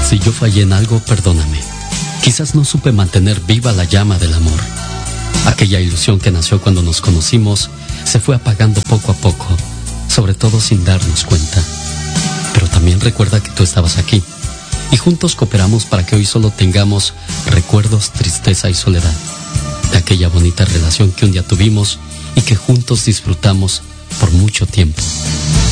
Si yo fallé en algo, perdóname. Quizás no supe mantener viva la llama del amor. Aquella ilusión que nació cuando nos conocimos se fue apagando poco a poco, sobre todo sin darnos cuenta. Pero también recuerda que tú estabas aquí y juntos cooperamos para que hoy solo tengamos recuerdos, tristeza y soledad de aquella bonita relación que un día tuvimos y que juntos disfrutamos por mucho tiempo.